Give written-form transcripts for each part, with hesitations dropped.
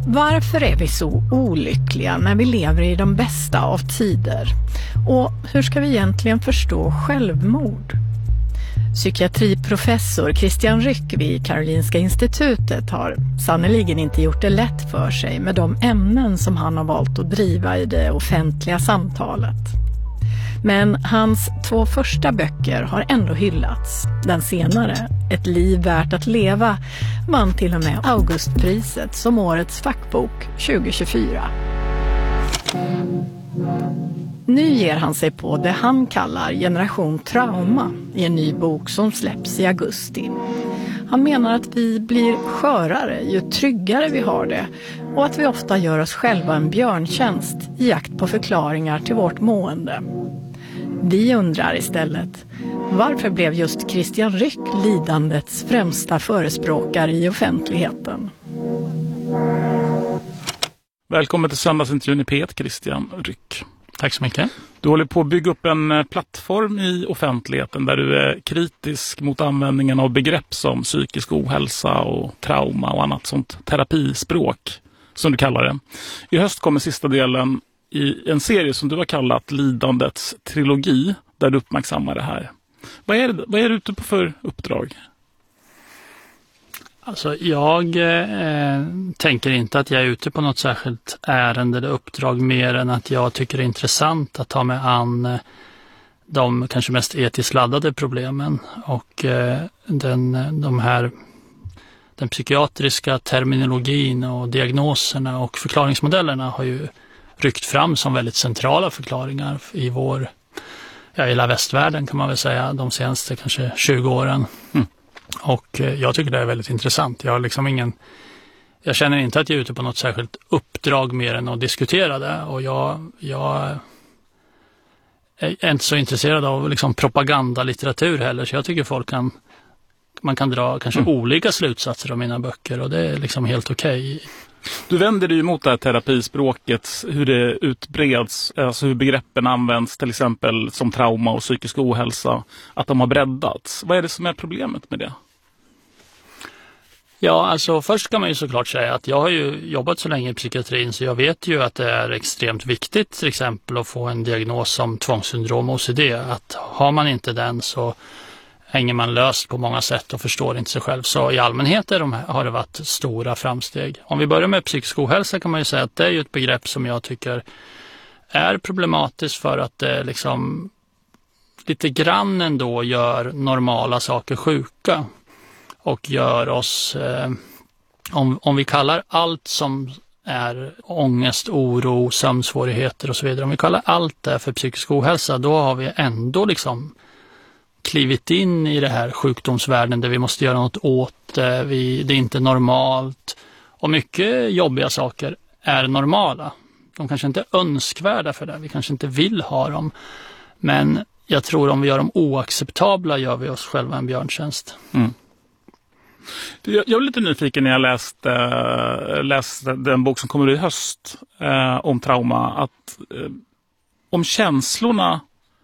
Varför är vi så olyckliga när vi lever i de bästa av tider? Och hur ska vi egentligen förstå självmord? Psykiatriprofessor Christian Ryck vid Karolinska institutet har sannoliken inte gjort det lätt för sig med de ämnen som han har valt att driva i det offentliga samtalet. Men hans 2 första böcker har ändå hyllats. Den senare, Ett liv värt att leva, vann till och med Augustpriset som årets fackbok 2024. Nu ger han sig på det han kallar generation trauma i en ny bok som släpps i augusti. Han menar att vi blir skörare ju tryggare vi har det och att vi ofta gör oss själva en björntjänst i jakt på förklaringar till vårt mående. Vi undrar istället, varför blev just Christian Ryck lidandets främsta förespråkare i offentligheten? Välkommen till söndagsintervjun i P1, Christian Ryck. Tack så mycket. Du håller på att bygga upp en plattform i offentligheten där du är kritisk mot användningen av begrepp som psykisk ohälsa och trauma och annat sånt terapispråk, som du kallar det. I höst kommer sista delen i en serie som du har kallat Lidandets trilogi, där du uppmärksammar det här. Vad är du ute på för uppdrag? Alltså jag tänker inte att jag är ute på något särskilt ärende eller uppdrag mer än att jag tycker det är intressant att ta mig an de kanske mest etiskt laddade problemen och den psykiatriska terminologin och diagnoserna och förklaringsmodellerna har ju ryckt fram som väldigt centrala förklaringar i hela västvärlden kan man väl säga de senaste kanske 20 åren. Mm. Och jag tycker det är väldigt intressant. Jag känner inte att jag är ute på något särskilt uppdrag mer än att diskutera det. Och jag är inte så intresserad av liksom propagandalitteratur heller. Så jag tycker man kan dra kanske olika slutsatser av mina böcker. Och det är liksom helt okej. Du vänder dig mot det här terapispråket, hur det utbreds, alltså hur begreppen används till exempel som trauma och psykisk ohälsa, att de har breddats. Vad är det som är problemet med det? Ja, alltså först kan man ju såklart säga att jag har ju jobbat så länge i psykiatrin så jag vet ju att det är extremt viktigt till exempel att få en diagnos som tvångssyndrom och OCD. Att har man inte den så hänger man löst på många sätt och förstår inte sig själv. Så i allmänhet har det varit stora framsteg. Om vi börjar med psykisk ohälsa kan man ju säga att det är ju ett begrepp som jag tycker är problematiskt för att det liksom lite grann ändå gör normala saker sjuka. Och gör oss, om vi kallar allt som är ångest, oro, sömnsvårigheter och så vidare. Om vi kallar allt det för psykisk ohälsa, då har vi ändå liksom klivit in i det här sjukdomsvärlden där vi måste göra något åt det. Det är inte normalt. Och mycket jobbiga saker är normala. De kanske inte är önskvärda för det. Vi kanske inte vill ha dem. Men jag tror om vi gör dem oacceptabla gör vi oss själva en björntjänst. Mm. Jag är lite nyfiken när jag läste den bok som kommer i höst om trauma. Att om känslornas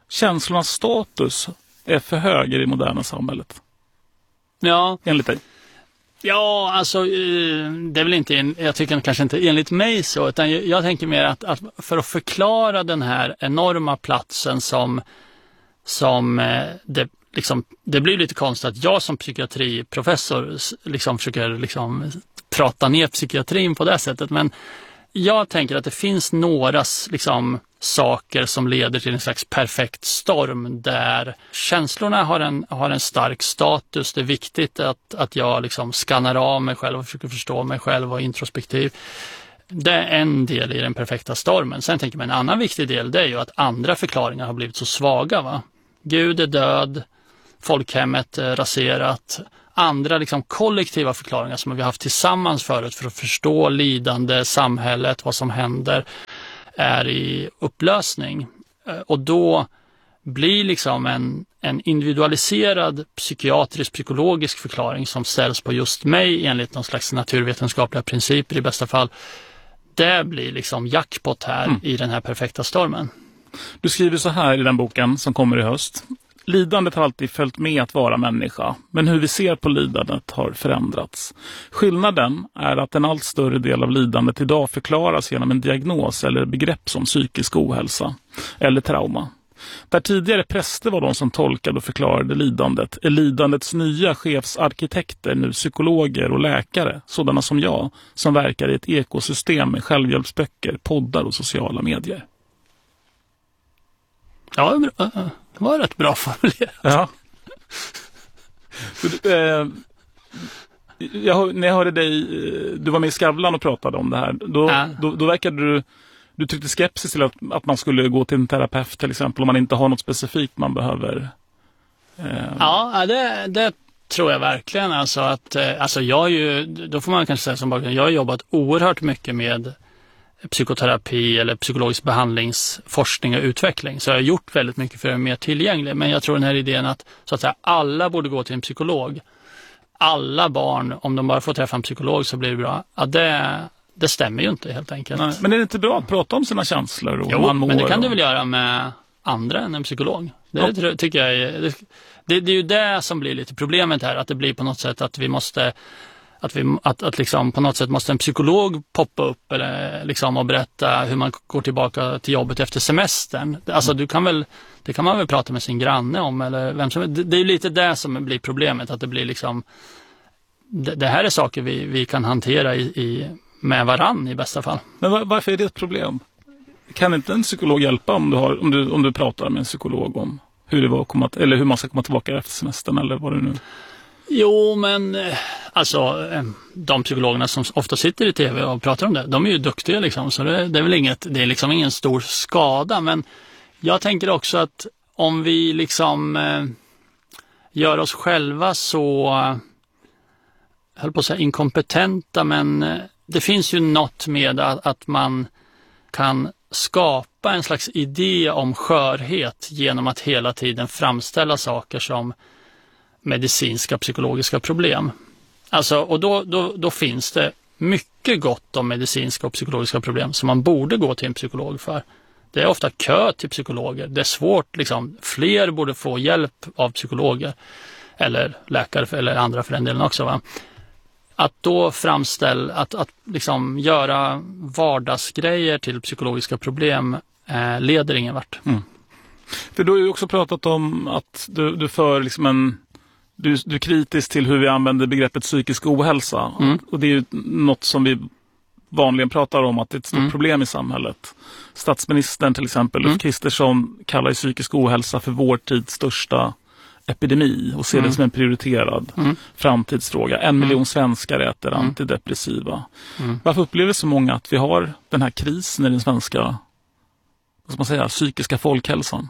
status är för hög i det moderna samhället. Ja. Enligt dig? Ja, alltså det är väl inte, jag tycker kanske inte enligt mig så, utan jag tänker mer att för att förklara den här enorma platsen som det blir lite konstigt att jag som psykiatriprofessor liksom försöker prata ner psykiatrin på det sättet, men jag tänker att det finns några saker som leder till en slags perfekt storm där känslorna har en stark status. Det är viktigt att jag skannar av mig själv och försöker förstå mig själv och introspektiv. Det är en del i den perfekta stormen. Sen tänker man en annan viktig del, det är ju att andra förklaringar har blivit så svaga. Va? Gud är död, folkhemmet är raserat. Andra kollektiva förklaringar som vi har haft tillsammans förut för att förstå lidande, samhället, vad som händer är i upplösning. Och då blir en individualiserad psykiatrisk-psykologisk förklaring som ställs på just mig enligt någon slags naturvetenskapliga principer i bästa fall. Det blir jackpot här i den här perfekta stormen. Du skriver så här i den boken som kommer i höst. Lidandet har alltid följt med att vara människa, men hur vi ser på lidandet har förändrats. Skillnaden är att en allt större del av lidandet idag förklaras genom en diagnos eller begrepp som psykisk ohälsa eller trauma. Där tidigare präster var de som tolkade och förklarade lidandet, är lidandets nya chefsarkitekter nu psykologer och läkare, sådana som jag, som verkar i ett ekosystem med självhjälpsböcker, poddar och sociala medier. Ja, det var rätt bra formulerat. Ja. När jag hörde dig, du var med i Skavlan och pratade om det här, då verkade du tyckte skepsis till att man skulle gå till en terapeut till exempel om man inte har något specifikt man behöver. Ja, det tror jag verkligen. Alltså då får man kanske säga som bakgrund, jag har jobbat oerhört mycket med psykoterapi eller psykologisk behandlingsforskning och utveckling. Så jag har gjort väldigt mycket för att göra mer tillgänglig. Men jag tror den här idén att, så att säga, alla borde gå till en psykolog. Alla barn, om de bara får träffa en psykolog så blir det bra. Ja, det stämmer ju inte helt enkelt. Nej, men är det inte bra att prata om sina känslor? Och jo, men det kan du väl göra med andra än en psykolog. Det tycker jag det är ju det som blir lite problemet här. Att det blir på något sätt att vi måste... Att liksom på något sätt måste en psykolog poppa upp eller liksom och berätta hur man går tillbaka till jobbet efter semestern. Alltså det kan man väl prata med sin granne om eller vem som. Det är ju lite det som blir problemet, att det blir liksom det här är saker vi kan hantera med varann i bästa fall. Men varför är det ett problem? Kan inte en psykolog hjälpa om du pratar med en psykolog om hur det var eller hur man ska komma tillbaka efter semestern eller vad det nu? Jo, men alltså de psykologerna som ofta sitter i tv och pratar om det, de är ju duktiga liksom, så det är väl det är liksom ingen stor skada, men jag tänker också att om vi liksom gör oss själva så höll på att säga inkompetenta, men det finns ju något med att man kan skapa en slags idé om skörhet genom att hela tiden framställa saker som medicinska psykologiska problem. Alltså, och då finns det mycket gott om medicinska och psykologiska problem som man borde gå till en psykolog för. Det är ofta kö till psykologer. Det är svårt, liksom, fler borde få hjälp av psykologer eller läkare eller andra för den delen också, va? Att då att liksom göra vardagsgrejer till psykologiska problem leder ingen vart. Mm. För du har ju också pratat om att du för liksom du är kritisk till hur vi använder begreppet psykisk ohälsa. Mm. Och det är ju något som vi vanligen pratar om, att det är ett stort problem i samhället. Statsministern till exempel, Ulf Kristersson, kallar ju psykisk ohälsa för vår tids största epidemi och ser det som en prioriterad framtidsfråga. 1 miljon svenskar äter antidepressiva. Varför upplever så många att vi har den här krisen i den svenska, vad ska man säga, psykiska folkhälsan?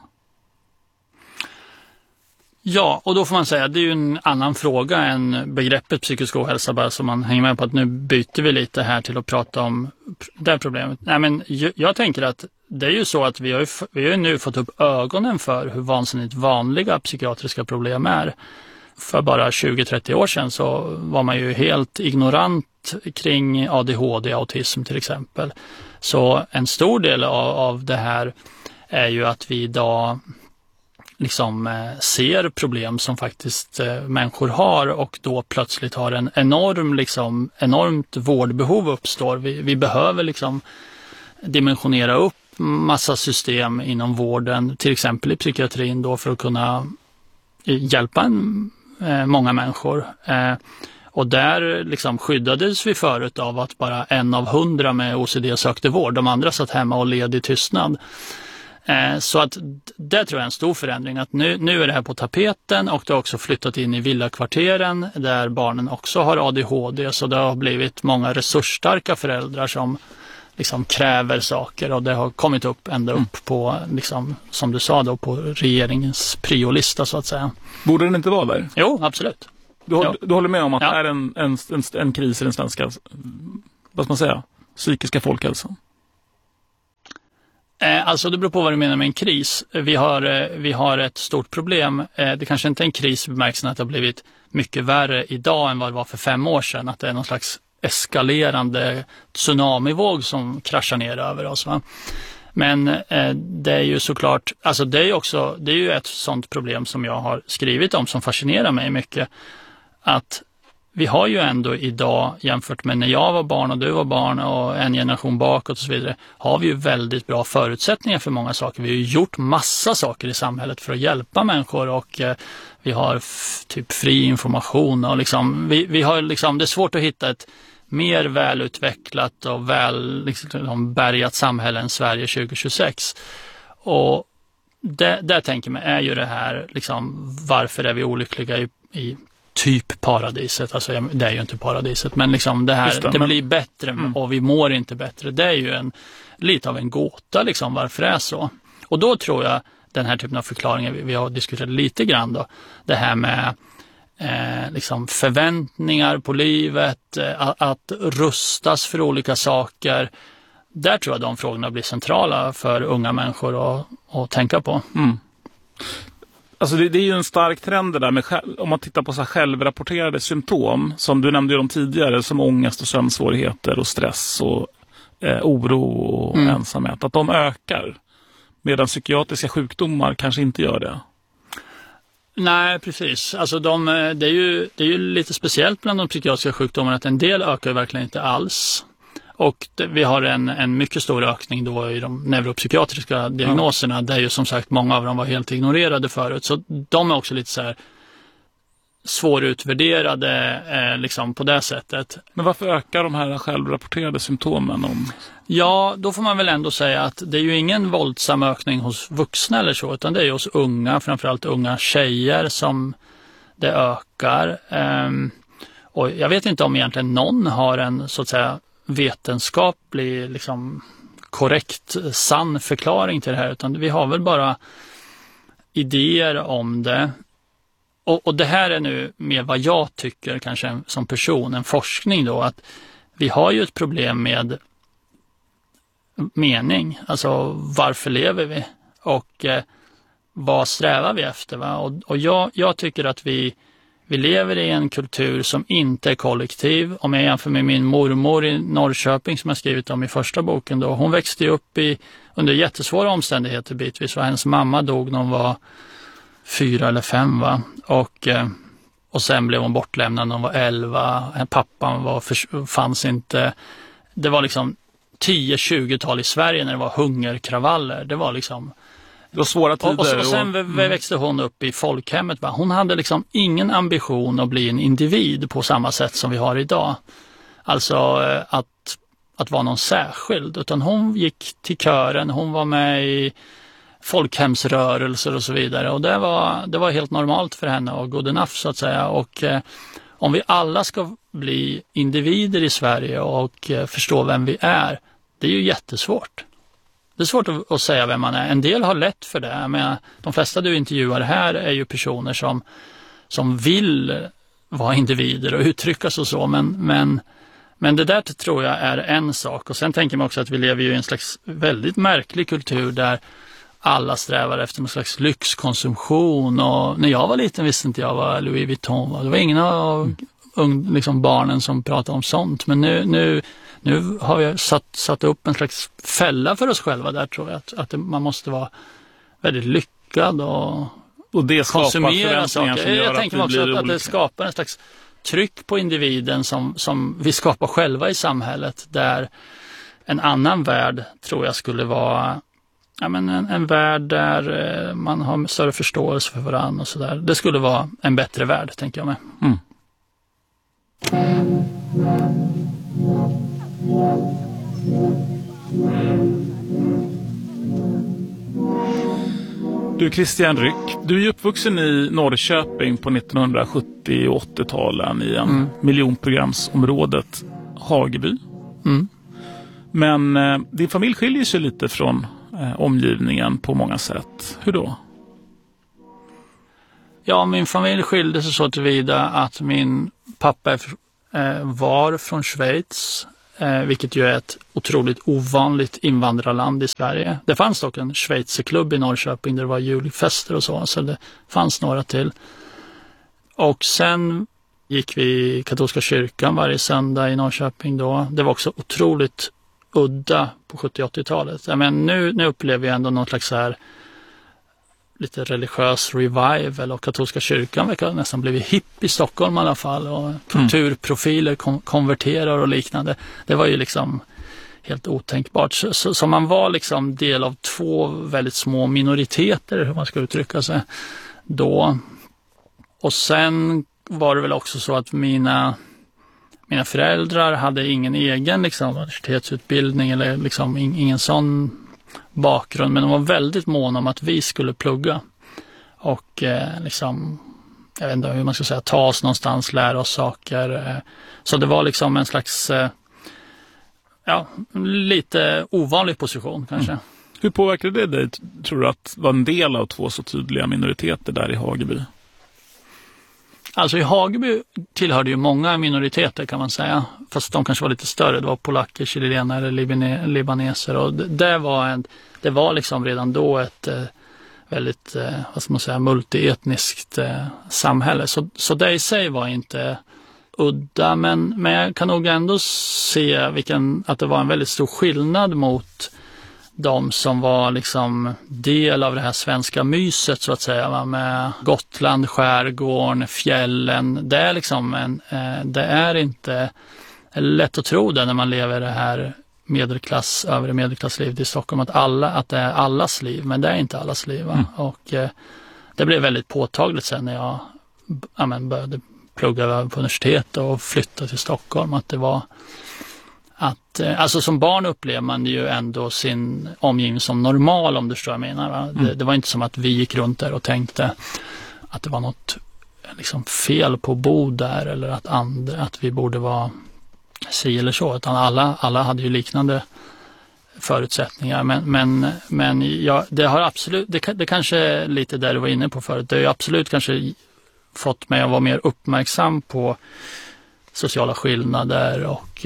Ja, och då får man säga att det är ju en annan fråga än begreppet psykisk ohälsa, bara så man hänger med på att nu byter vi lite här till att prata om det här problemet. Nej, men jag tänker att det är ju så att vi har ju nu fått upp ögonen för hur vansinnigt vanliga psykiatriska problem är. För bara 20-30 år sedan så var man ju helt ignorant kring ADHD, autism till exempel. Så en stor del av det här är ju att vi idag liksom ser problem som faktiskt människor har, och då plötsligt har en enormt vårdbehov uppstår. Vi behöver liksom dimensionera upp massa system inom vården, till exempel i psykiatrin då, för att kunna hjälpa många människor. Och där liksom skyddades vi förut av att bara 1 av 100 med OCD sökte vård. De andra satt hemma och led i tystnad. Så att det tror jag är en stor förändring, att nu är det här på tapeten, och det har också flyttat in i villakvarteren där barnen också har ADHD, så det har blivit många resursstarka föräldrar som liksom kräver saker, och det har kommit upp ända upp på, liksom, som du sa då, på regeringens priolista så att säga. Borde den inte vara där? Jo, absolut. Du håller med om att det är en kris i den svenska, vad ska man säga, psykiska folkhälsan? Alltså det beror på vad du menar med en kris. Vi har ett stort problem. Det kanske inte är en kris i bemärkelsen att det har blivit mycket värre idag än vad det var för 5 år sedan. Att det är någon slags eskalerande tsunamivåg som kraschar ner över oss. Va? Men det är ju såklart, alltså det är ju ett sånt problem som jag har skrivit om som fascinerar mig mycket. Att vi har ju ändå idag, jämfört med när jag var barn och du var barn och en generation bakåt och så vidare, har vi ju väldigt bra förutsättningar för många saker. Vi har ju gjort massa saker i samhället för att hjälpa människor och vi har typ fri information och liksom, vi har liksom, det är svårt att hitta ett mer välutvecklat och väl liksom, bärgat samhälle än Sverige 2026. Och där tänker man är ju det här, liksom, varför är vi olyckliga i typ paradiset, alltså det är ju inte paradiset, men liksom det här, det blir bättre och vi mår inte bättre. Det är ju lite av en gåta liksom, varför det är så. Och då tror jag den här typen av förklaringar vi har diskuterat lite grann då, det här med liksom förväntningar på livet, att rustas för olika saker. Där tror jag de frågorna blir centrala för unga människor att tänka på. Alltså det är ju en stark trend det där med om man tittar på så här självrapporterade symptom som du nämnde ju de tidigare, som ångest och sömnsvårigheter och stress och oro och ensamhet, att de ökar medan psykiatriska sjukdomar kanske inte gör det. Nej, precis. Alltså det är ju lite speciellt bland de psykiatriska sjukdomarna att en del ökar verkligen inte alls. Och vi har en mycket stor ökning då i de neuropsykiatriska diagnoserna där ju som sagt många av dem var helt ignorerade förut. Så de är också lite så här svårutvärderade liksom på det sättet. Men varför ökar de här självrapporterade symptomen? Ja, då får man väl ändå säga att det är ju ingen våldsam ökning hos vuxna eller så, utan det är ju hos unga, framförallt unga tjejer som det ökar. Och jag vet inte om egentligen någon har en så att säga vetenskaplig, liksom korrekt, sann förklaring till det här, utan vi har väl bara idéer om det. Och det här är nu mer vad jag tycker kanske som person, en forskning då, att vi har ju ett problem med mening, alltså varför lever vi och vad strävar vi efter, va? Och jag tycker att vi lever i en kultur som inte är kollektiv. Om jag jämför med min mormor i Norrköping som jag skrivit om i första boken då, hon växte upp under jättesvåra omständigheter bitvis, och hennes mamma dog när hon var 4 eller 5, va? Och sen blev hon bortlämnad när hon var 11. Pappan fanns inte. Det var liksom 10-20-tal i Sverige när det var hungerkravaller. Det var liksom... Det var svåra tider. Och sen växte hon upp i folkhemmet. Va? Hon hade liksom ingen ambition att bli en individ på samma sätt som vi har idag. Alltså att vara någon särskild. Utan hon gick till kören, hon var med i folkhemsrörelser och så vidare. Och det var helt normalt för henne och good enough så att säga. Och om vi alla ska bli individer i Sverige och förstå vem vi är, det är ju jättesvårt. Det är svårt att säga vem man är. En del har lätt för det. Men de flesta du intervjuar här är ju personer som vill vara individer och uttryckas och så. Men det där tror jag är en sak. Och sen tänker man också att vi lever i en slags väldigt märklig kultur där alla strävar efter någon slags lyxkonsumtion. Och när jag var liten visste inte jag vad Louis Vuitton var. Det var ingen av liksom barnen som pratade om sånt. Men nu har vi satt upp en slags fälla för oss själva där, tror jag. Att man måste vara väldigt lyckad och det konsumera saker. Jag tänker också att det skapar en slags tryck på individen som vi skapar själva i samhället, där en annan värld tror jag skulle vara en värld där man har större förståelse för varandra och sådär. Det skulle vara en bättre värld, tänker jag med. Du, Christian Ryck, du är ju uppvuxen i Norrköping på 1970- och 80-talen i miljonprogramsområdet Hageby. Men din familj skiljer sig lite från omgivningen på många sätt. Hur då? Ja, min familj skilde sig så tillvida att min pappa var från Schweiz, vilket ju är ett otroligt ovanligt invandrarland i Sverige. Det fanns dock en schweizerklubb i Norrköping där det var julfester och så det fanns några till. Och sen gick vi i katolska kyrkan varje söndag i Norrköping då. Det var också otroligt udda på 70-80-talet. Men nu upplever jag ändå något slags så här lite religiös revival, och katolska kyrkan verkar nästan blivit hipp i Stockholm i alla fall, och kulturprofiler konverterar och liknande. Det var ju liksom helt otänkbart. Så man var liksom del av två väldigt små minoriteter, hur man ska uttrycka sig då. Och sen var det väl också så att mina föräldrar hade ingen egen liksom universitetsutbildning eller liksom ingen sån bakgrund, men de var väldigt måna om att vi skulle plugga och liksom, jag vet inte hur man ska säga, ta oss någonstans, lära oss saker. Så det var liksom en slags lite ovanlig position kanske. Hur påverkade det dig, tror du, att vara en del av två så tydliga minoriteter där i Hageby? Alltså i Hageby tillhörde ju många minoriteter kan man säga, fast de kanske var lite större. Det var polacker, chilenare, libaneser, och det var liksom redan då ett väldigt, vad ska man säga, multietniskt samhälle. Så det i sig var inte udda, men jag kan nog ändå se att det var en väldigt stor skillnad mot de som var liksom del av det här svenska myset så att säga, med Gotland, skärgården, fjällen. Det är liksom det är inte lätt att tro det när man lever det här övre medelklasslivet i Stockholm, att det är allas liv, men det är inte allas liv. Och det blev väldigt påtagligt sen när jag började plugga på universitet och flytta till Stockholm, att det var alltså som barn upplever man ju ändå sin omgivning som normal, om du förstår vad jag menar. Va? Det var inte som att vi gick runt där och tänkte att det var något liksom fel på att bo där, eller att vi borde vara si eller så, utan alla hade ju liknande förutsättningar. Men det har absolut, det kanske är lite där du var inne på förut, det har ju absolut kanske fått mig att vara mer uppmärksam på sociala skillnader och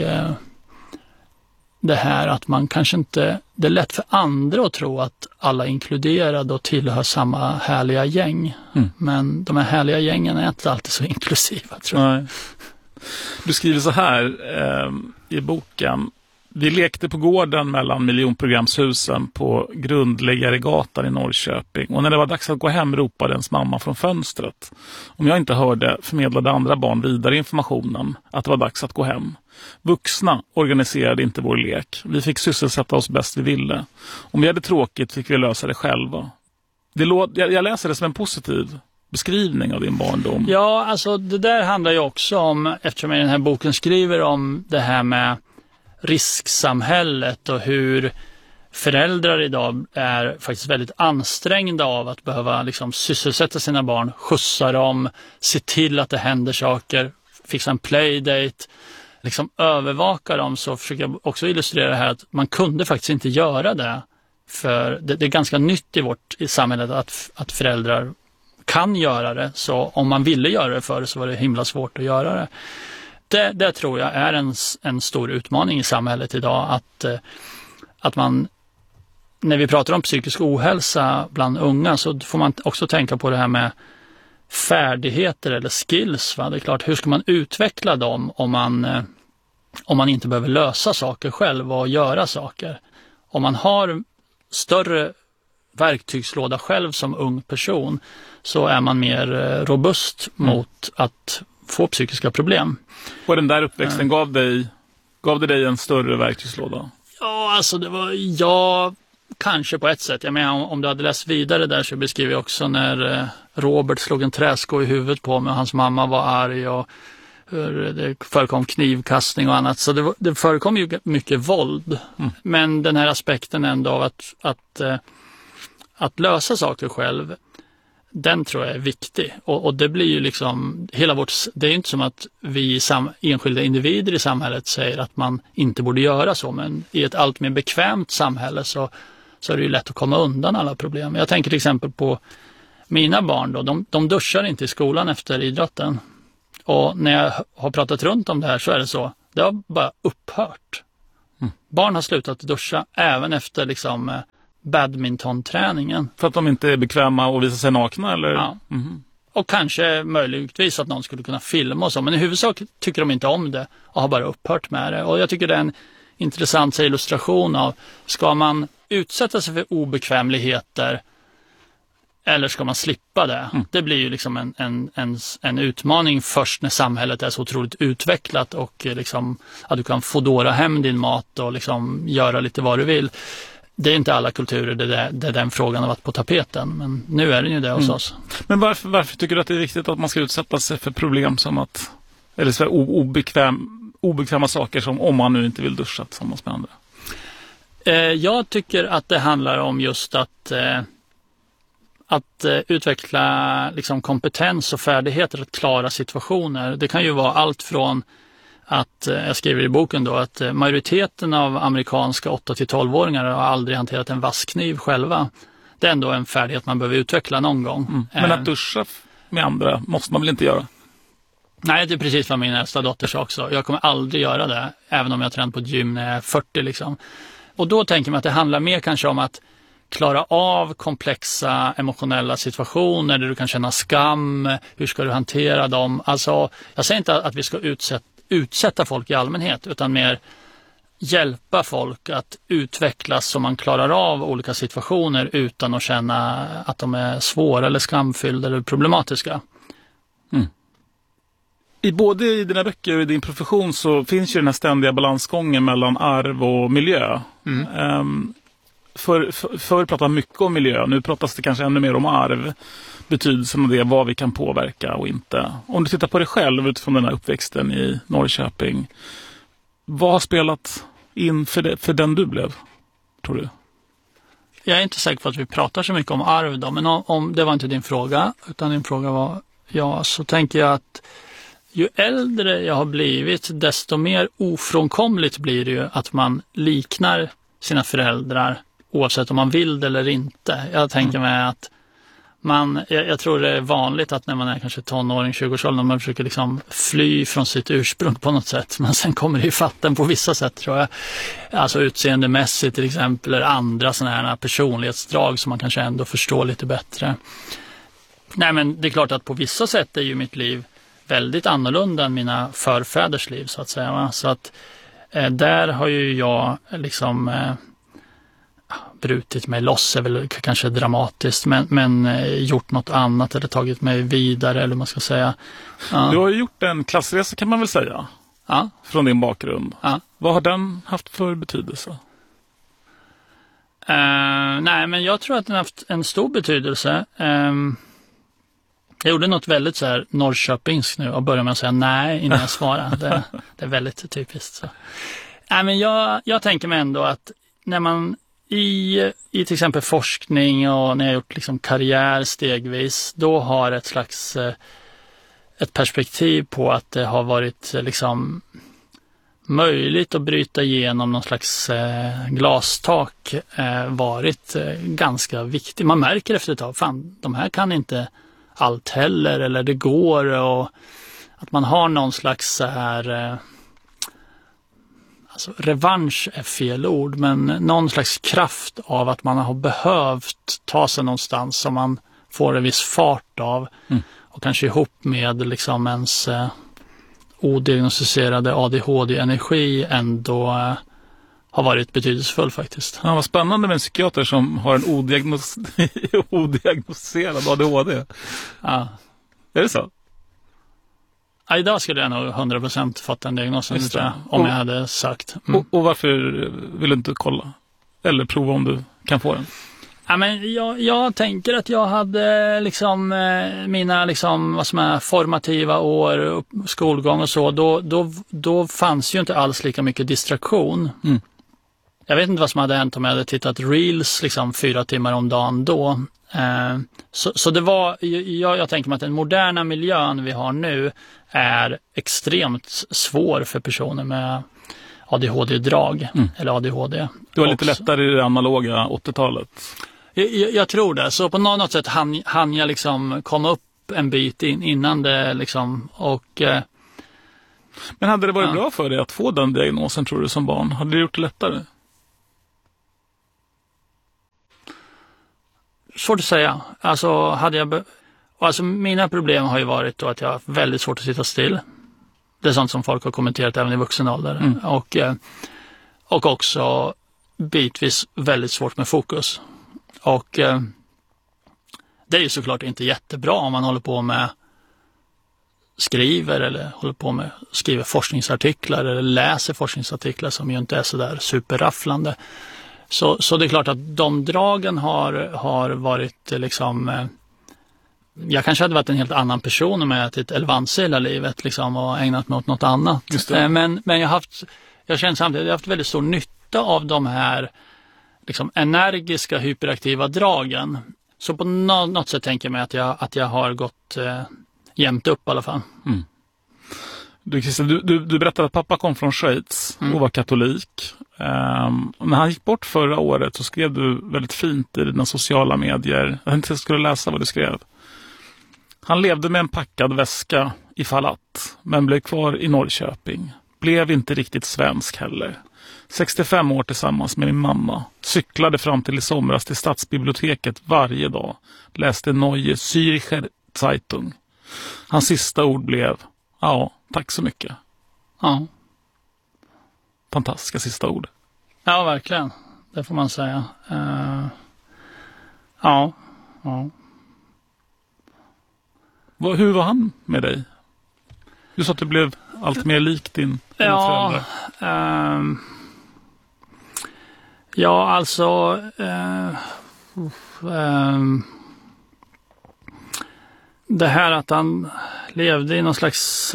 det här att man kanske inte, det är lätt för andra att tro att alla är inkluderade och tillhör samma härliga gäng. Men de här härliga gängen är inte alltid så inklusiva, tror jag. Nej. Du skriver så här i boken: vi lekte på gården mellan miljonprogramshusen på Grundläggaregatan i Norrköping, och när det var dags att gå hem ropade ens mamma från fönstret. Om jag inte hörde förmedlade andra barn vidare informationen att det var dags att gå hem. Vuxna organiserade inte vår lek. Vi fick sysselsätta oss bäst vi ville. Om vi hade tråkigt fick vi lösa det själva. Jag läser det som en positiv beskrivning av din barndom. Ja, alltså det där handlar ju också om, eftersom jag i den här boken skriver om det här med risksamhället och hur föräldrar idag är faktiskt väldigt ansträngda av att behöva liksom sysselsätta sina barn, skjutsa dem, se till att det händer saker, fixa en playdate, liksom övervaka dem. Så försöker jag också illustrera det här att man kunde faktiskt inte göra det, för det är ganska nytt i samhället att föräldrar kan göra det, så om man ville göra det förr så var det himla svårt att göra det. Det tror jag är en stor utmaning i samhället idag, att man, när vi pratar om psykisk ohälsa bland unga, så får man också tänka på det här med färdigheter eller skills. Va? Det är klart, hur ska man utveckla dem om man inte behöver lösa saker själv och göra saker? Om man har större verktygslåda själv som ung person, så är man mer robust mot att få psykiska problem. Och den där uppväxten gav det dig en större verktygslåda? Ja, alltså det var kanske på ett sätt. Jag menar, om du hade läst vidare där så beskriver jag också när Robert slog en träsko i huvudet på mig och hans mamma var arg och hur det förekom knivkastning och annat. Så det förekom ju mycket våld. Men den här aspekten ändå av att lösa saker själv, den tror jag är viktig. Och det blir ju liksom det är inte som att vi enskilda individer i samhället säger att man inte borde göra så, men i ett allt mer bekvämt samhälle så är det ju lätt att komma undan alla problem. Jag tänker till exempel på mina barn då, de duschar inte i skolan efter idrotten. Och när jag har pratat runt om det här så är det så, det har bara upphört. Barn har slutat duscha även efter liksom badmintonträningen. För att de inte är bekväma och visar sig nakna, eller? Ja. Och kanske möjligtvis att någon skulle kunna filma och så. Men i huvudsak tycker de inte om det och har bara upphört med det. Och jag tycker det är en intressant illustration av, ska man utsätta sig för obekvämligheter eller ska man slippa det? Det blir ju liksom en utmaning först när samhället är så otroligt utvecklat och liksom, att du kan fodora hem din mat och liksom göra lite vad du vill. Det är inte alla kulturer där den frågan har varit på tapeten, men nu är den ju det hos oss. Men varför tycker du att det är viktigt att man ska utsätta sig för problem som att, eller så obekväma saker som om man nu inte vill duscha tillsammans med andra? Jag tycker att det handlar om just att utveckla liksom kompetens och färdigheter att klara situationer. Det kan ju vara allt från att, jag skriver i boken då, att majoriteten av amerikanska 8-12-åringar har aldrig hanterat en vasskniv själva. Det är ändå en färdighet man behöver utveckla någon gång. Men att duscha med andra måste man väl inte göra? Nej, det är precis vad min äldsta dotter sa också. Jag kommer aldrig göra det, även om jag tränat på ett gym när jag är 40 liksom. Och då tänker man att det handlar mer kanske om att klara av komplexa emotionella situationer där du kan känna skam. Hur ska du hantera dem? Alltså, jag säger inte att vi ska utsätta folk i allmänhet, utan mer hjälpa folk att utvecklas så man klarar av olika situationer utan att känna att de är svåra eller skamfyllda eller problematiska. Både i dina böcker och i din profession så finns ju den här ständiga balansgången mellan arv och miljö. Förr pratade mycket om miljö, nu pratas det kanske ännu mer om arv. Betydelsen av det, vad vi kan påverka och inte. Om du tittar på dig själv utifrån den här uppväxten i Norrköping, vad har spelat in för den du blev, tror du? Jag är inte säker på att vi pratar så mycket om arv då, men om det var inte din fråga, utan din fråga var så tänker jag att ju äldre jag har blivit, desto mer ofrånkomligt blir det ju att man liknar sina föräldrar oavsett om man vill det eller inte. Jag tänker mig att jag tror det är vanligt att när man är kanske tonåring, 20-årsåldern, man försöker liksom fly från sitt ursprung på något sätt. Men sen kommer det i fatten på vissa sätt, tror jag. Alltså utseendemässigt till exempel, eller andra sådana här personlighetsdrag som man kanske ändå förstår lite bättre. Nej, men det är klart att på vissa sätt är ju mitt liv väldigt annorlunda än mina förfäders liv, så att säga. Va? Så att där har ju jag liksom brutit mig loss, är väl kanske dramatiskt, men gjort något annat eller tagit mig vidare, eller man ska säga. Ja. Du har ju gjort en klassresa, kan man väl säga, från din bakgrund. Ja. Vad har den haft för betydelse? Nej, men jag tror att den har haft en stor betydelse. Jag gjorde något väldigt så här Norrköpings nu och började med att säga nej innan jag svarade. Det är väldigt typiskt. Så. Nej, men jag tänker mig ändå att när man i till exempel forskning och när jag gjort liksom karriär stegvis, då har ett slags ett perspektiv på att det har varit liksom möjligt att bryta igenom någon slags glastak varit ganska viktigt. Man märker efter ett tag, fan, de här kan inte allt heller, eller det går, och att man har någon slags så här alltså revansch är fel ord, men någon slags kraft av att man har behövt ta sig någonstans som man får en viss fart av och kanske ihop med liksom ens odiagnostiserade ADHD-energi ändå har varit betydelsefull faktiskt. Ja, vad spännande med en psykiater som har en odiagnostiserad ADHD. Ja. Är det så? Ja, idag skulle jag nog 100% fått den diagnosen, tror jag, om jag hade sagt. Och varför vill du inte kolla? Eller prova om du kan få den? Ja, men jag tänker att jag hade liksom mina liksom, vad som är formativa år, skolgång och så, då fanns ju inte alls lika mycket distraktion. Jag vet inte vad som hade hänt om jag hade tittat reels liksom 4 timmar om dagen då. Så det var, jag tänker mig att den moderna miljön vi har nu är extremt svår för personer med ADHD-drag eller ADHD. Det var lite lättare i det analoga 80-talet. Jag tror det. Så på något sätt hann jag liksom komma upp en bit innan det liksom, och men hade det varit bra för dig att få den diagnosen, tror du, som barn? Hade det gjort det lättare? Svårt att säga. Alltså hade jag alltså mina problem har ju varit då att jag har väldigt svårt att sitta still. Det är sånt som folk har kommenterat även i vuxen ålder. Och också bitvis väldigt svårt med fokus. Och det är ju såklart inte jättebra om man håller på med skriver forskningsartiklar eller läser forskningsartiklar som ju inte är så där superrafflande. Så det är klart att de dragen har varit liksom... Jag kanske hade varit en helt annan person om jag ätit Elvanse hela livet liksom, och ägnat mig åt något annat. Men jag känner samtidigt att jag har haft väldigt stor nytta av de här liksom, energiska, hyperaktiva dragen. Så på något sätt tänker jag mig att jag har gått jämnt upp i alla fall. Mm. Du, Christian, du berättade att pappa kom från Schweiz och var katolik. När han gick bort förra året så skrev du väldigt fint i dina sociala medier. Jag tänkte att jag skulle läsa vad du skrev. Han levde med en packad väska i Fallatt, men blev kvar i Norrköping. Blev inte riktigt svensk heller. 65 år tillsammans med min mamma. Cyklade fram till i somras till stadsbiblioteket varje dag. Läste Neue Zürcher Zeitung. Hans sista ord blev: ja, tack så mycket. Ja. Fantastiska sista ord. Ja, verkligen. Det får man säga. Ja. Hur var han med dig? Du sa att du blev allt mer lik dina föräldrar. Ja, alltså... det här att han levde i någon slags...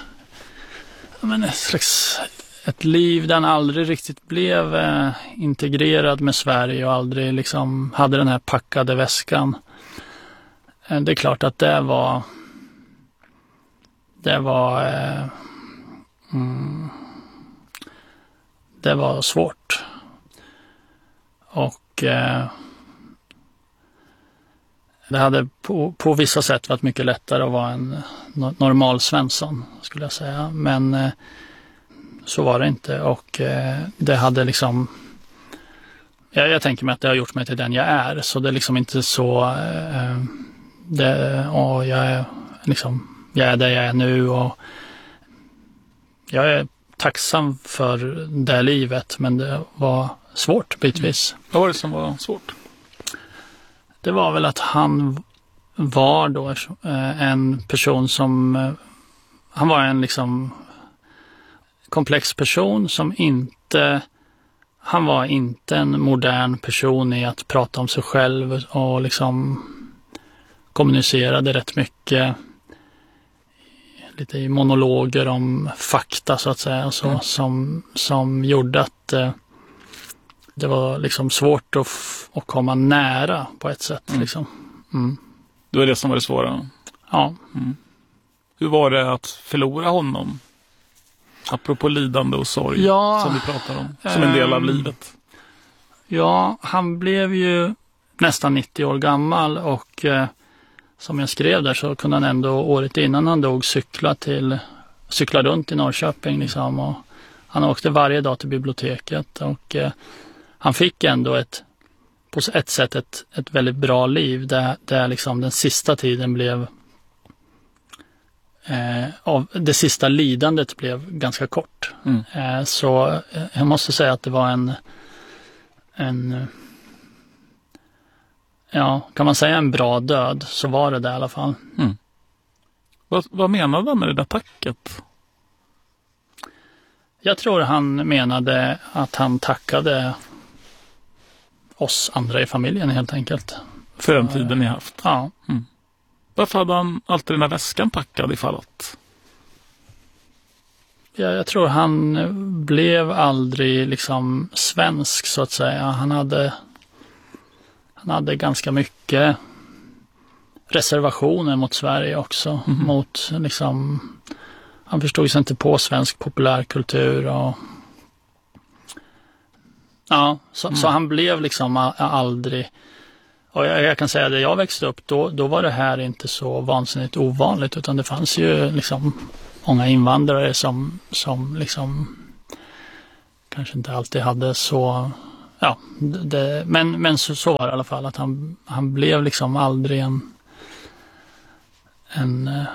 ett liv där han aldrig riktigt blev integrerad med Sverige och aldrig liksom hade den här packade väskan. Det är klart att det var svårt. Och det hade på vissa sätt varit mycket lättare att vara en normal Svensson, skulle jag säga. Men så var det inte. Och det hade liksom... Jag tänker mig att det har gjort mig till den jag är. Så det är liksom inte så... jag är där jag är nu och jag är tacksam för det livet, men det var svårt bitvis. Vad var det som var svårt? Det var väl att han var då en person som han var en liksom komplex person som han var inte en modern person i att prata om sig själv och liksom kommunicerade rätt mycket lite i monologer om fakta så att säga så, som gjorde att det var liksom svårt att komma nära på ett sätt liksom. Det var det som var det svåra. Ja. Hur var det att förlora honom? Apropå lidande och sorg som vi pratar om, som en del av livet. Ja, han blev ju nästan 90 år gammal och som jag skrev där så kunde han ändå året innan han dog cykla runt i Norrköping liksom, och han åkte varje dag till biblioteket och han fick ändå på ett sätt ett väldigt bra liv där liksom den sista tiden blev av det sista lidandet blev ganska kort. Så jag måste säga att det var en kan man säga en bra död, så var det i alla fall. Vad menade han med det där tacket? Jag tror han menade att han tackade oss andra i familjen helt enkelt. För den tiden ni haft? Ja. Varför hade han alltid den här väskan packad i fallet? Ja, jag tror han blev aldrig liksom svensk så att säga. Han hade ganska mycket reservationer mot Sverige också. Mot liksom, han förstod sig inte på svensk populärkultur och så han blev liksom aldrig. Och jag kan säga att jag växte upp då var det här inte så vansinnigt ovanligt, utan det fanns ju liksom många invandrare som liksom kanske inte alltid hade så men så var det i alla fall att han blev liksom aldrig en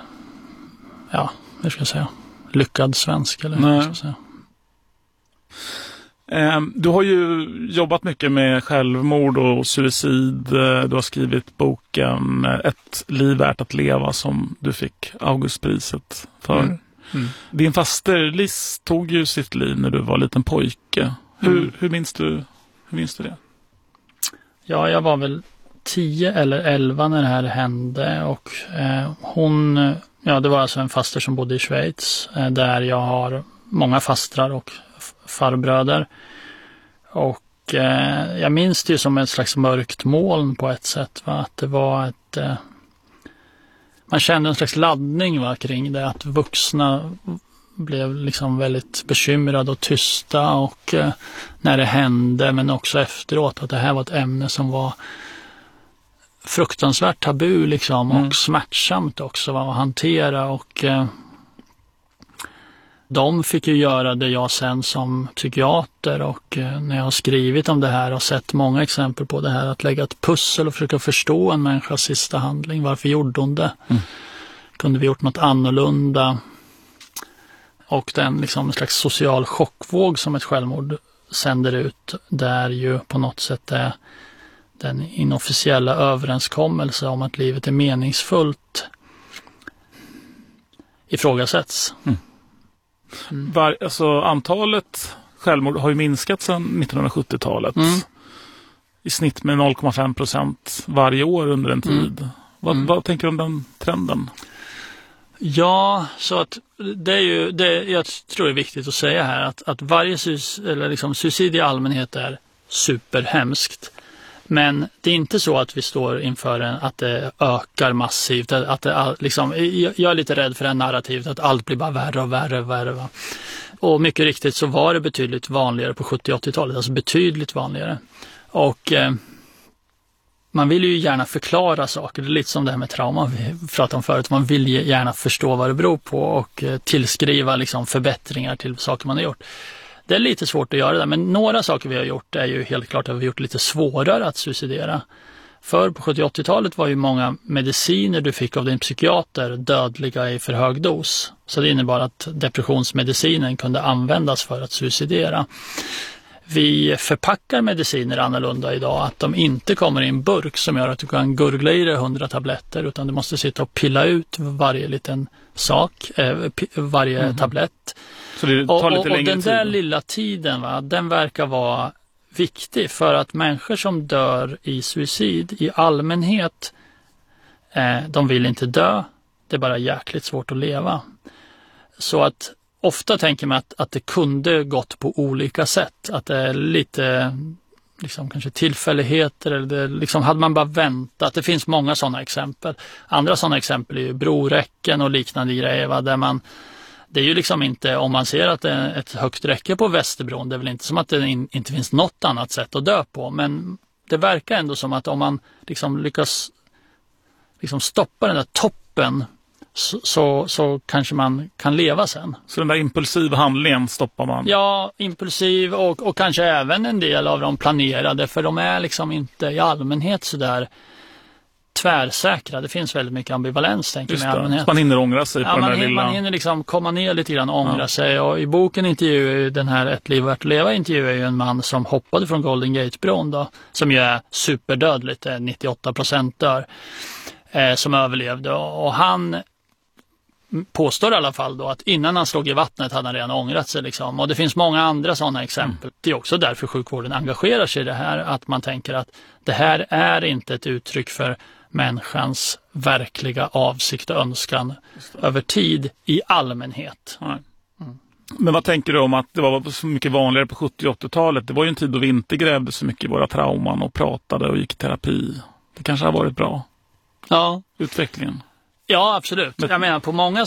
hur ska jag säga, lyckad svensk eller hur ska jag säga. Du har ju jobbat mycket med självmord och suicid. Du har skrivit boken Ett liv värt att leva som du fick Augustpriset för. Din faster Liz tog ju sitt liv när du var liten pojke. Hur minns du det? Ja, jag var väl 10 eller 11 när det här hände och det var alltså en faster som bodde i Schweiz där jag har många fastrar och farbröder. Och jag minns det ju som ett slags mörkt moln på ett sätt. Va? Att det var man kände en slags laddning kring det. Att vuxna blev liksom väldigt bekymrade och tysta och när det hände men också efteråt. Att det här var ett ämne som var fruktansvärt tabu liksom och smärtsamt också att hantera och de fick ju göra det jag sen som psykiater och när jag har skrivit om det här och sett många exempel på det här att lägga ett pussel och försöka förstå en människas sista handling. Varför gjorde hon det? Kunde vi gjort något annorlunda? Och den liksom en slags social chockvåg som ett självmord sänder ut där ju på något sätt är den inofficiella överenskommelse om att livet är meningsfullt ifrågasätts. Alltså antalet självmord har ju minskat sedan 1970-talet. I snitt med 0,5% varje år under en tid. Vad tänker du om den trenden? Ja, så att det är ju jag tror det är viktigt att säga här att varje suicid i allmänhet är superhemskt. Men det är inte så att vi står inför att det ökar massivt. Att det, liksom, jag är lite rädd för det narrativet att allt blir bara värre och värre och värre. Va? Och mycket riktigt så var det betydligt vanligare på 70- och 80-talet. Alltså betydligt vanligare. Och man vill ju gärna förklara saker. Det är lite som det här med trauma vi pratade om förut. Man vill gärna förstå vad det beror på och tillskriva liksom, förbättringar till saker man har gjort. Det är lite svårt att göra det, men några saker vi har gjort är ju helt klart att vi har gjort det lite svårare att suicidera. För på 70- och 80-talet var ju många mediciner du fick av din psykiater dödliga i för hög dos. Så det innebar att depressionsmedicinen kunde användas för att suicidera. Vi förpackar mediciner annorlunda idag, att de inte kommer i en burk som gör att du kan gurgla i dig 100 tabletter, utan du måste sitta och pilla ut varje liten sak, varje tablett. Så det tar lite längre tid. Och den där lilla tiden, den verkar vara viktig för att människor som dör i suicid i allmänhet, de vill inte dö, det är bara jäkligt svårt att leva. Så att ofta tänker man att det kunde gått på olika sätt, att det är lite liksom kanske tillfälligheter eller det, liksom hade man bara väntat. Det finns många sådana exempel. Andra sådana exempel är ju broräcken och liknande grejer där det är ju liksom inte, om man ser att det är ett högt räcke på Västerbron, det är väl inte som att det inte finns något annat sätt att dö på, men det verkar ändå som att om man liksom lyckas liksom stoppa den där toppen så kanske man kan leva sen. Så den där impulsiva handlingen stoppar man? Ja, impulsiv och kanske även en del av de planerade, för de är liksom inte i allmänhet så där tvärsäkra. Det finns väldigt mycket ambivalens, tänker jag, i allmänhet. Man hinner ångra sig på den här lilla... Man hinner liksom komma ner lite grann och ångra sig. Och i boken intervjuar den här Ett liv värt att leva intervjuar ju en man som hoppade från Golden Gate-bron då, som ju är superdödligt, 98% dör, som överlevde. Och han påstår i alla fall då att innan han slog i vattnet hade han redan ångrat sig liksom. Och det finns många andra sådana exempel. Det är också därför sjukvården engagerar sig i det här, att man tänker att det här är inte ett uttryck för människans verkliga avsikt och önskan över tid i allmänhet. Men vad tänker du om att det var så mycket vanligare på 70- och 80-talet? Det var ju en tid då vi inte grävde så mycket i våra trauman och pratade och gick i terapi. Det kanske har varit bra. Ja. Utvecklingen. Ja, absolut. Jag menar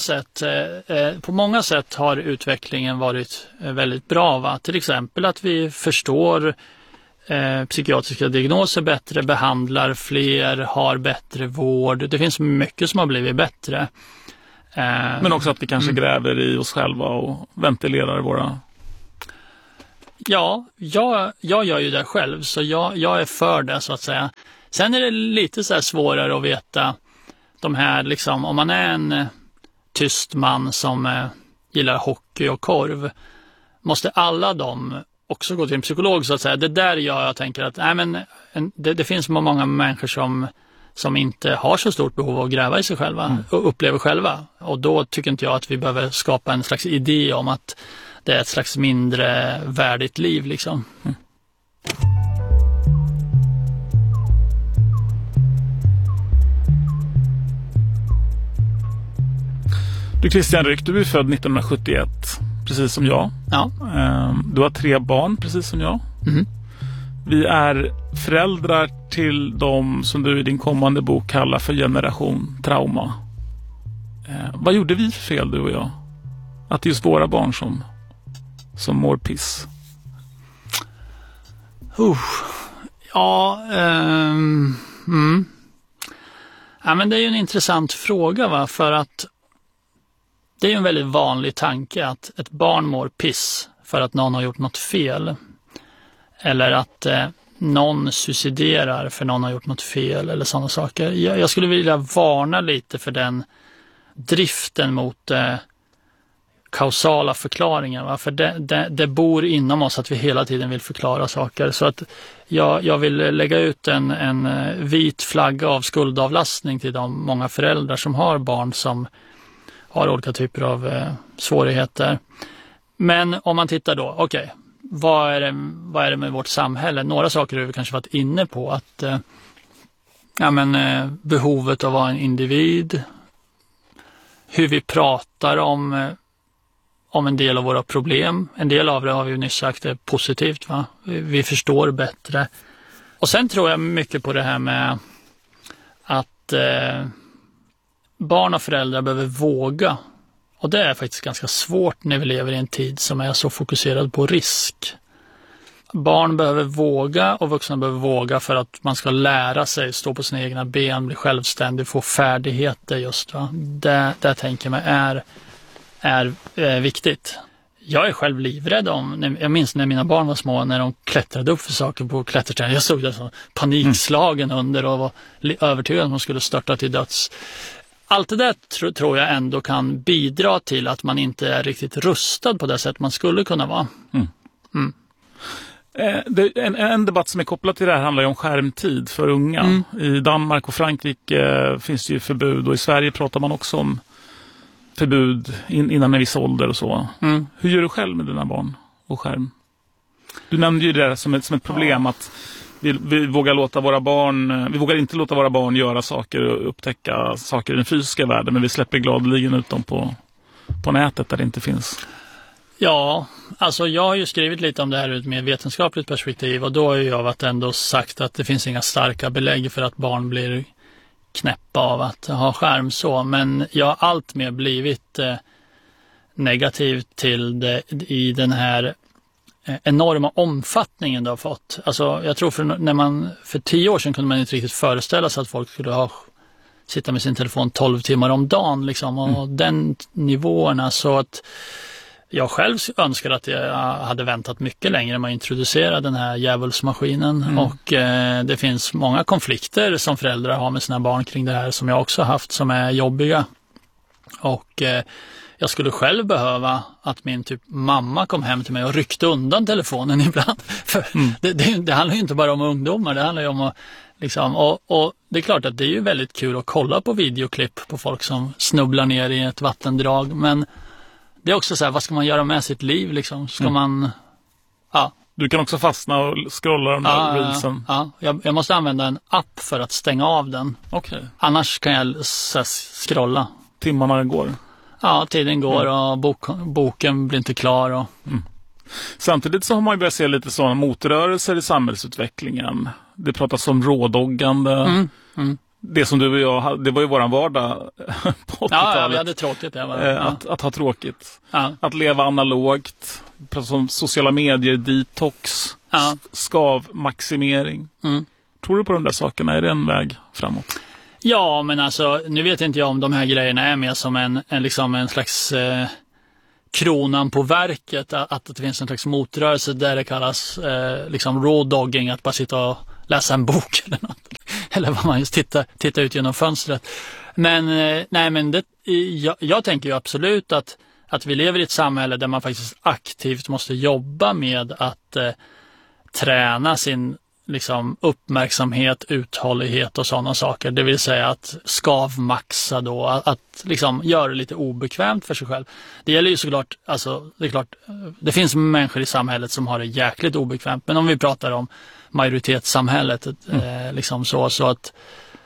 på många sätt har utvecklingen varit väldigt bra. Va? Till exempel att vi förstår psykiatriska diagnoser bättre, behandlar fler, har bättre vård. Det finns mycket som har blivit bättre. Men också att vi kanske gräver i oss själva och ventilerar våra... Ja, jag gör ju det själv, så jag är för det så att säga. Sen är det lite så här svårare att veta de här liksom, om man är en tyst man som gillar hockey och korv, måste alla de också gå till en psykolog så att säga. Det där jag tänker att det finns många människor som inte har så stort behov av att gräva i sig själva och upplever själva. Och då tycker inte jag att vi behöver skapa en slags idé om att det är ett slags mindre värdigt liv liksom. Du Christian Ryck, du är född 1971, precis som jag. Ja. Du har 3 barn, precis som jag. Mm. Vi är föräldrar till dem som du i din kommande bok kallar för generation trauma. Vad gjorde vi för fel, du och jag? Att det är just våra barn som mår piss. Ja, men det är ju en intressant fråga, va? För att det är ju en väldigt vanlig tanke att ett barn mår piss för att någon har gjort något fel. Eller att någon suiciderar för någon har gjort något fel eller sådana saker. Jag skulle vilja varna lite för den driften mot kausala förklaringar. Va? För det bor inom oss att vi hela tiden vill förklara saker. Så att jag vill lägga ut en vit flagga av skuldavlastning till de många föräldrar som har barn som har olika typer av svårigheter. Men om man tittar då, okej, vad är det med vårt samhälle? Några saker har vi kanske varit inne på. Att behovet av att vara en individ. Hur vi pratar om en del av våra problem. En del av det har vi ju nyss sagt är positivt. Va? Vi förstår bättre. Och sen tror jag mycket på det här med att barn och föräldrar behöver våga. Och det är faktiskt ganska svårt när vi lever i en tid som är så fokuserad på risk. Barn behöver våga och vuxna behöver våga för att man ska lära sig, stå på sina egna ben, bli självständig, få färdigheter just. Va? Det tänker jag mig är viktigt. Jag är själv livrädd jag minns när mina barn var små, när de klättrade upp för saker på klätterträd. Jag såg det som panikslagen under och var övertygad om att de skulle störta till döds. Allt det där tror jag ändå kan bidra till att man inte är riktigt rustad på det sätt man skulle kunna vara. En debatt som är kopplad till det här handlar ju om skärmtid för unga. I Danmark och Frankrike finns det ju förbud, och i Sverige pratar man också om förbud innan en viss ålder och så. Hur gör du själv med dina barn och skärm? Du nämnde ju det som ett problem att vi vågar låta våra barn, vi vågar inte låta våra barn göra saker och upptäcka saker i den fysiska världen, men vi släpper gladeligen ut dem på nätet där det inte finns. Ja, alltså jag har ju skrivit lite om det här ur ett mer vetenskapligt perspektiv, och då har jag varit ändå sagt att det finns inga starka belägg för att barn blir knäppa av att ha skärm så, men jag har allt mer blivit negativ till det i den här enorma omfattningen det har fått. Alltså jag tror för 10 år sedan kunde man inte riktigt föreställa sig att folk skulle sitta med sin telefon 12 timmar om dagen liksom, och den nivåerna, så att jag själv önskar att jag hade väntat mycket längre med att introducera den här djävulsmaskinen. Och det finns många konflikter som föräldrar har med sina barn kring det här, som jag också haft, som är jobbiga. Och jag skulle själv behöva att min mamma kom hem till mig och ryckte undan telefonen ibland. För det handlar ju inte bara om ungdomar, det handlar ju om att liksom, och det är klart att det är ju väldigt kul att kolla på videoklipp på folk som snubblar ner i ett vattendrag, men det är också så här, vad ska man göra med sitt liv liksom? Ska man... Ja. Du kan också fastna och scrolla de där reelsen. Ja, jag måste använda en app för att stänga av den. Okay. Annars kan jag scrolla. Timmarna går. Ja, tiden går och boken blir inte klar. Och... Samtidigt så har man ju börjat se lite sådana motrörelser i samhällsutvecklingen. Det pratas om rådoggande. Det som du och jag, det var ju våran vardag på 80-talet. Ja, vi hade tråkigt. Att ha tråkigt. Ja. Att leva analogt. Pratas om sociala medier, detox, skavmaximering. Tror du på de där sakerna? Är det en väg framåt? Ja, men alltså, nu vet inte jag om de här grejerna är med som en slags kronan på verket. Att det finns en slags motrörelse där det kallas rådogging, att bara sitta och läsa en bok eller något. Eller vad man just titta ut genom fönstret. Men jag tänker ju absolut att att vi lever i ett samhälle där man faktiskt aktivt måste jobba med att träna sin liksom uppmärksamhet, uthållighet och sådana saker. Det vill säga att skavmaxa då, att liksom göra det lite obekvämt för sig själv. Det gäller ju såklart, alltså det är klart, det finns människor i samhället som har det jäkligt obekvämt, men om vi pratar om majoritetssamhället liksom så att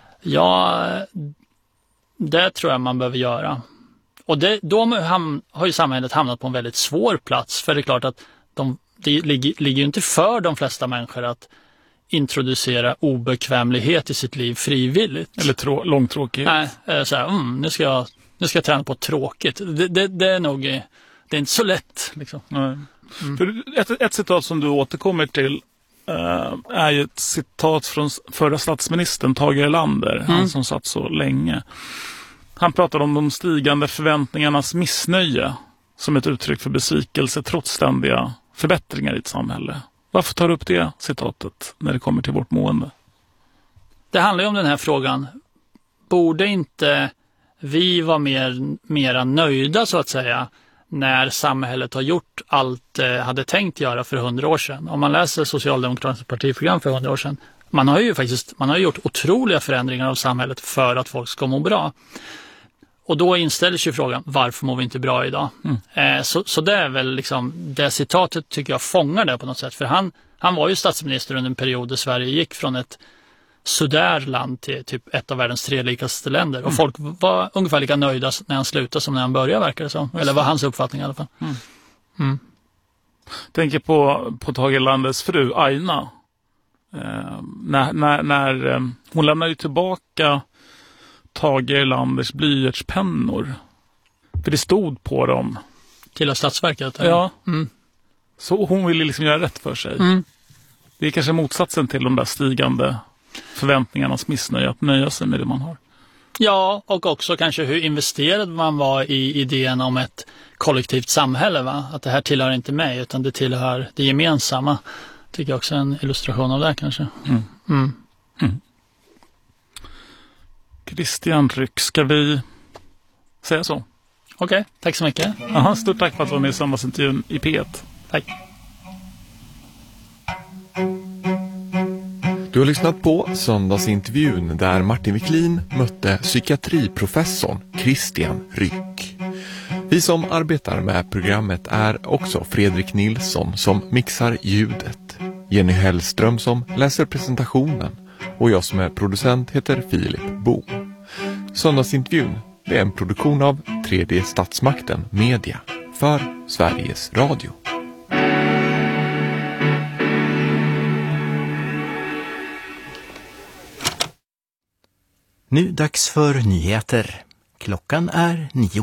det tror jag man behöver göra. Och då har ju samhället hamnat på en väldigt svår plats, för det är klart att det ligger ju inte för de flesta människor att introducera obekvämlighet i sitt liv frivilligt. Eller långtråkighet. Nej, nu ska jag träna på tråkigt. Det är nog, det är inte så lätt. Liksom. För ett citat som du återkommer till är ju ett citat från förra statsministern Tage Erlander, han som satt så länge. Han pratade om de stigande förväntningarnas missnöje som ett uttryck för besvikelse trots ständiga förbättringar i ett samhälle. Varför tar du upp det citatet när det kommer till vårt mående? Det handlar ju om den här frågan. Borde inte vi vara mera nöjda så att säga när samhället har gjort allt det hade tänkt göra för 100 år sedan? Om man läser Socialdemokraternas partiprogram för 100 år sedan, man har ju gjort otroliga förändringar av samhället för att folk ska må bra. Och då inställer sig frågan, varför mår vi inte bra idag? Så det är väl liksom, det citatet tycker jag fångar det på något sätt. För han var ju statsminister under en period där Sverige gick från ett land till typ ett av världens 3 rikaste länder. Och folk var ungefär lika nöjda när han slutade som när han började, verkar det som. Eller var hans uppfattning i alla fall. Tänker på Tage Erlanders fru Aina. När hon lämnade tillbaka Tage Erlanders blyertspennor. För det stod på dem. Till Stadsverket? Ja. Så hon ville liksom göra rätt för sig. Det är kanske motsatsen till de där stigande förväntningarnas missnöje, att nöja sig med det man har. Ja, och också kanske hur investerad man var i idén om ett kollektivt samhälle. Va? Att det här tillhör inte mig utan det tillhör det gemensamma. Tycker jag också är en illustration av det kanske. Christian Ryck, ska vi säga så? Okej, tack så mycket. Stort tack för att du var med i söndagsintervjun i P1. Tack. Du har lyssnat på söndagsintervjun där Martin Wiklin mötte psykiatriprofessorn Christian Ryck. Vi som arbetar med programmet är också Fredrik Nilsson som mixar ljudet, Jenny Hellström som läser presentationen och jag som är producent heter Filip Bohm. Söndagsintervjun är en produktion av 3D Statsmakten Media för Sveriges Radio. Nu dags för nyheter. Klockan är 9.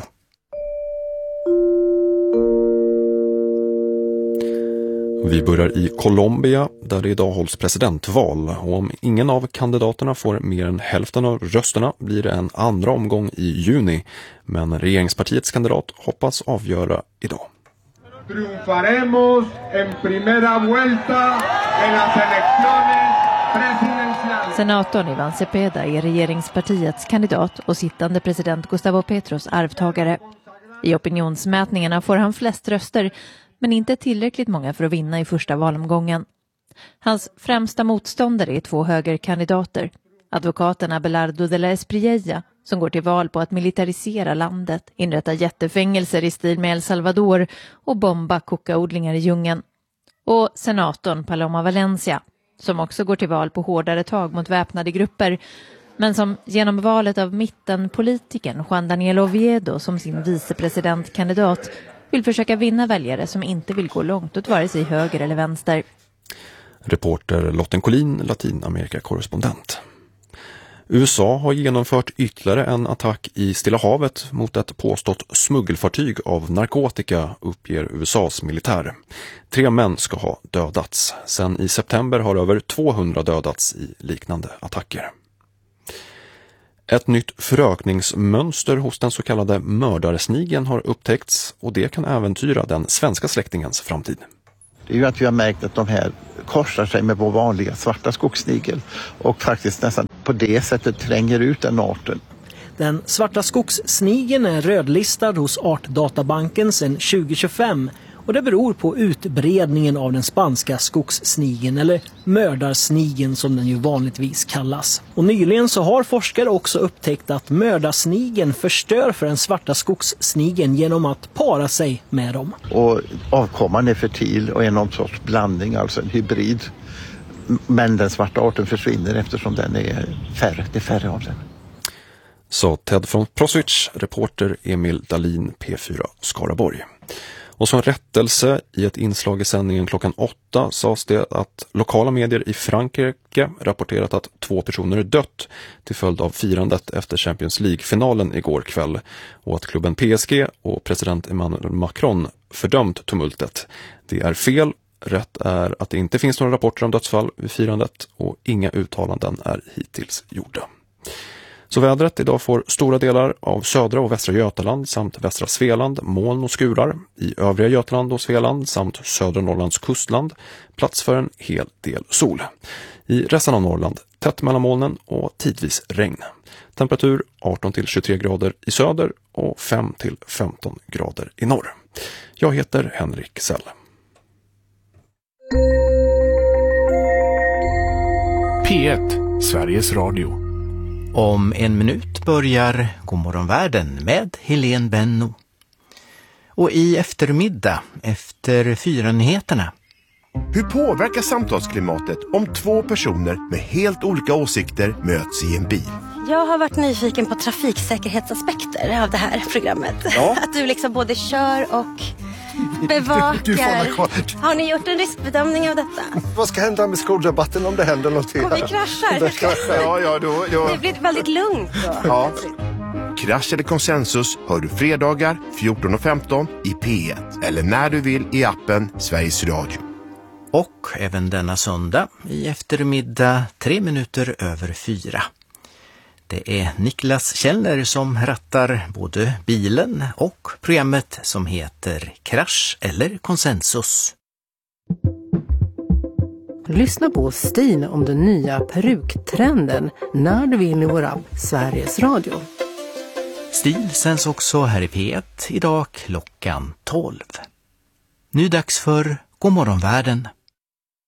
Vi börjar i Colombia där det idag hålls presidentval och om ingen av kandidaterna får mer än hälften av rösterna blir det en andra omgång i juni. Men regeringspartiets kandidat hoppas avgöra idag. Triunfaremos en primera vuelta en las elecciones presidenciales. Senatorn Ivan Cepeda är regeringspartiets kandidat och sittande president Gustavo Petros arvtagare. I opinionsmätningarna får han flest röster, men inte tillräckligt många för att vinna i första valomgången. Hans främsta motståndare är 2 högerkandidater. Advokaten Abelardo de la Espriella, som går till val på att militarisera landet, inrätta jättefängelser i stil med El Salvador och bomba kokaodlingar i djungeln. Och senatorn Paloma Valencia, som också går till val på hårdare tag mot väpnade grupper, men som genom valet av mittenpolitikern Juan Daniel Oviedo som sin vicepresidentkandidat vill försöka vinna väljare som inte vill gå långt åt vare sig höger eller vänster. Reporter Lotten Collin, Latinamerika-korrespondent. USA har genomfört ytterligare en attack i Stilla havet mot ett påstått smuggelfartyg av narkotika, uppger USAs militär. 3 män ska ha dödats. Sen i september har över 200 dödats i liknande attacker. Ett nytt förökningsmönster hos den så kallade mördarsnigeln har upptäckts och det kan äventyra den svenska släktingens framtid. Det är ju att vi har märkt att de här korsar sig med vår vanliga svarta skogssnigel och faktiskt nästan på det sättet tränger ut den arten. Den svarta skogssnigeln är rödlistad hos Artdatabanken sedan 2025 och det beror på utbredningen av den spanska skogssnigeln eller mördarsnigeln som den ju vanligtvis kallas. Och nyligen så har forskare också upptäckt att mördarsnigeln förstör för den svarta skogssnigeln genom att para sig med dem. Och avkomman är fertil och är någon sorts blandning, alltså en hybrid. Men den svarta arten försvinner eftersom den är färre, det är färre av den. Så Ted från Proswitch, reporter Emil Dahlin, P4 Skaraborg. Och som rättelse i ett inslag i sändningen klockan 8 sades det att lokala medier i Frankrike rapporterat att 2 personer dött till följd av firandet efter Champions League-finalen igår kväll och att klubben PSG och president Emmanuel Macron fördömt tumultet. Det är fel. Rätt är att det inte finns några rapporter om dödsfall vid firandet och inga uttalanden är hittills gjorda. Så vädret idag får stora delar av södra och västra Götaland samt västra Svealand moln och skurar. I övriga Götaland och Svealand samt södra Norrlands kustland plats för en hel del sol. I resten av Norrland tätt mellan molnen och tidvis regn. Temperatur 18-23 grader i söder och 5-15 grader i norr. Jag heter Henrik Sell. P1, Sveriges Radio. Om en minut börjar Godmorgon världen med Helene Benno. Och i eftermiddag, efter 4-nyheterna. Hur påverkar samtalsklimatet om 2 personer med helt olika åsikter möts i en bil? Jag har varit nyfiken på trafiksäkerhetsaspekter av det här programmet. Ja. Att du liksom både kör och bevakar. Du får har ni gjort en riskbedömning av detta? Vad ska hända med skolrabatten om det händer någonting? Om vi kraschar. Då. Det blir väldigt lugnt då. Ja. Krasch eller konsensus hör du fredagar 14:15 i P1 eller när du vill i appen Sveriges Radio. Och även denna söndag i eftermiddag 4:03. Det är Niklas Källner som rattar både bilen och programmet som heter Krasch eller konsensus. Lyssna på Stina om den nya peruktrenden när du vill i vår app Sveriges Radio. Stil sänds också här i P1 idag klockan 12. Nu dags för Godmorgon världen.